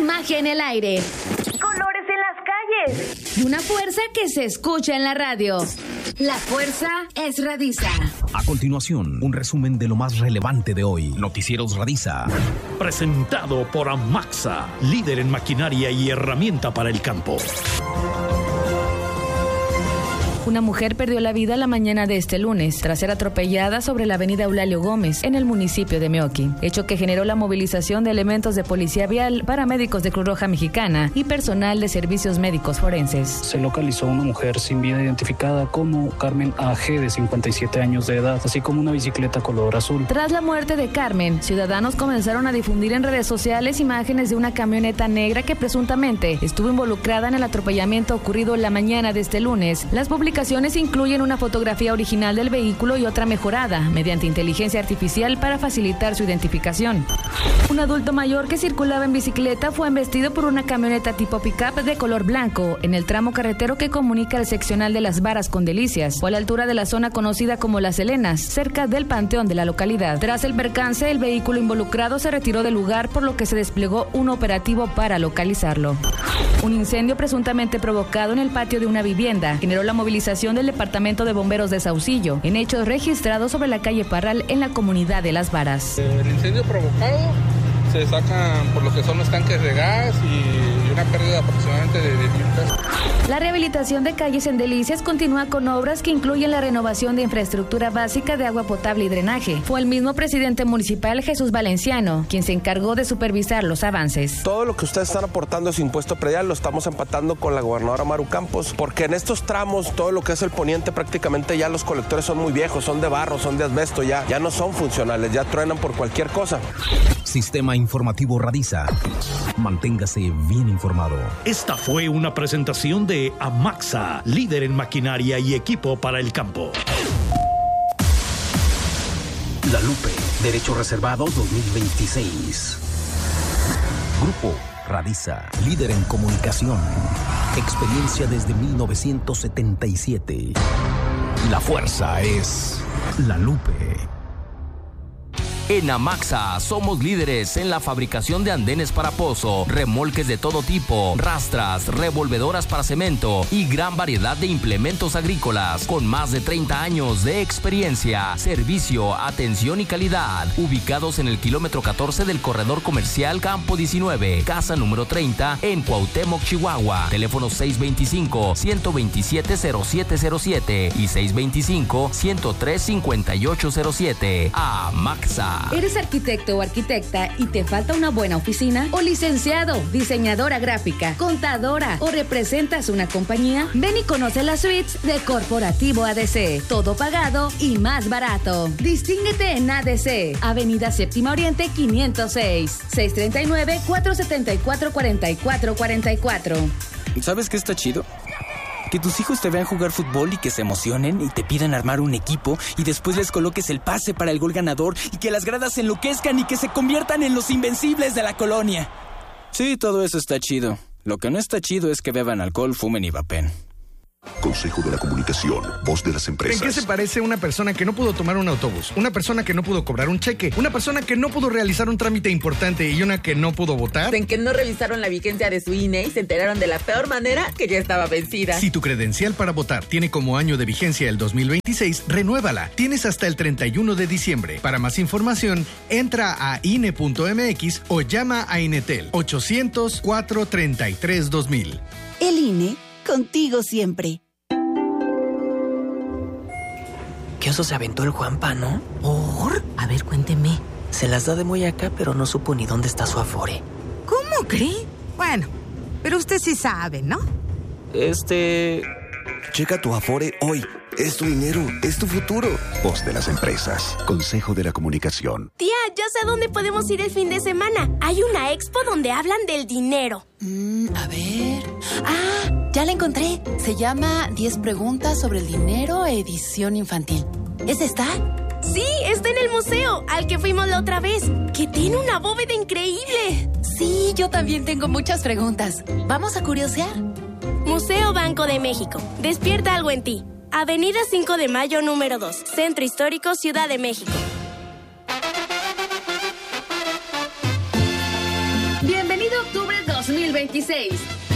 Magia en el aire. Colores en las calles. Y una fuerza que se escucha en la radio. La fuerza es Radisa. A continuación, un resumen de lo más relevante de hoy. Noticieros Radisa. Presentado por Amaxa, líder en maquinaria y herramienta para el campo. Una mujer perdió la vida la mañana de este lunes tras ser atropellada sobre la avenida Eulalio Gómez en el municipio de Meoqui, hecho que generó la movilización de elementos de policía vial, paramédicos de Cruz Roja Mexicana y personal de servicios médicos forenses. Se localizó una mujer sin vida identificada como Carmen A.G. de 57 años de edad, así como una bicicleta color azul. Tras la muerte de Carmen, ciudadanos comenzaron a difundir en redes sociales imágenes de una camioneta negra que presuntamente estuvo involucrada en el atropellamiento ocurrido la mañana de este lunes. Las publicaciones incluyen una fotografía original del vehículo y otra mejorada mediante inteligencia artificial para facilitar su identificación. Un adulto mayor que circulaba en bicicleta fue embestido por una camioneta tipo pick-up de color blanco en el tramo carretero que comunica el seccional de Las Varas con Delicias, o a la altura de la zona conocida como Las Helenas, cerca del panteón de la localidad. Tras el percance, el vehículo involucrado se retiró del lugar, por lo que se desplegó un operativo para localizarlo. Un incendio presuntamente provocado en el patio de una vivienda generó la movilización del Departamento de Bomberos de Saucillo, en hechos registrados sobre la calle Parral en la comunidad de Las Varas. El incendio provocado se sacan por lo que son los tanques de gas y una pérdida aproximadamente de 10,000 pesos. La rehabilitación de calles en Delicias continúa con obras que incluyen la renovación de infraestructura básica de agua potable y drenaje. Fue el mismo presidente municipal, Jesús Valenciano, quien se encargó de supervisar los avances. Todo lo que ustedes están aportando es impuesto predial, lo estamos empatando con la gobernadora Maru Campos, porque en estos tramos, todo lo que es el poniente, prácticamente ya los colectores son muy viejos, son de barro, son de asbesto, ya no son funcionales, ya truenan por cualquier cosa. Sistema Informativo Radisa. Manténgase bien informado. Esta fue una presentación de Amaxa, líder en maquinaria y equipo para el campo. La Lupe, Derechos Reservados 2026. Grupo Radisa, líder en comunicación. Experiencia desde 1977. La fuerza es La Lupe. En Amaxa somos líderes en la fabricación de andenes para pozo, remolques de todo tipo, rastras, revolvedoras para cemento y gran variedad de implementos agrícolas con más de 30 años de experiencia, servicio, atención y calidad. Ubicados en el kilómetro 14 del corredor comercial Campo 19, casa número 30 en Cuauhtémoc, Chihuahua. Teléfono 625-127-0707 y 625-103-5807. Amaxa. ¿Eres arquitecto o arquitecta y te falta una buena oficina? ¿O licenciado, diseñadora gráfica, contadora o representas una compañía? Ven y conoce las suites de Corporativo ADC. Todo pagado y más barato. Distínguete en ADC, Avenida Séptima Oriente 506, 639-474-4444. ¿Sabes qué está chido? Que tus hijos te vean jugar fútbol y que se emocionen y te pidan armar un equipo y después les coloques el pase para el gol ganador y que las gradas se enloquezcan y que se conviertan en los invencibles de la colonia. Sí, todo eso está chido. Lo que no está chido es que beban alcohol, fumen y vapen. Consejo de la Comunicación, voz de las empresas. ¿En qué se parece una persona que no pudo tomar un autobús? Una persona que no pudo cobrar un cheque, una persona que no pudo realizar un trámite importante y una que no pudo votar. En que no revisaron la vigencia de su INE y se enteraron de la peor manera que ya estaba vencida. Si tu credencial para votar tiene como año de vigencia el 2026, renuévala. Tienes hasta el 31 de diciembre. Para más información, entra a INE.mx o llama a Inetel 800-433-2000. El INE, contigo siempre. ¿Qué oso se aventó el Juanpa, no? ¿Por? A ver, cuénteme. Se las da de muy acá, pero no supo ni dónde está su Afore. ¿Cómo cree? Bueno, pero usted sí sabe, ¿no? Checa tu Afore hoy. Es tu dinero, es tu futuro. Voz de las empresas. Consejo de la Comunicación. Tía, ya sé a dónde podemos ir el fin de semana. Hay una expo donde hablan del dinero. A ver... ¡Ah! Ya la encontré. Se llama 10 preguntas sobre el dinero, edición infantil. ¿Es esta? Sí, está en el museo, al que fuimos la otra vez, que tiene una bóveda increíble. Sí, yo también tengo muchas preguntas. ¿Vamos a curiosear? Museo Banco de México. Despierta algo en ti. Avenida 5 de Mayo, número 2. Centro Histórico, Ciudad de México. Bienvenido a octubre 2026. 2026.